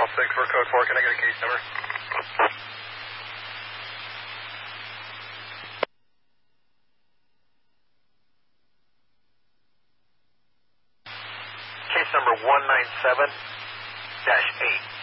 Call 6 for code 4. Can I get a case number? Case number 197-8.